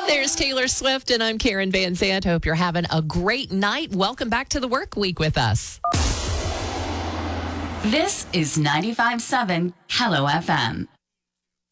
There's Taylor Swift, and I'm Karen Van Zandt. Hope you're having a great night. Welcome back to the work week with us. This is 95.7 Hello FM.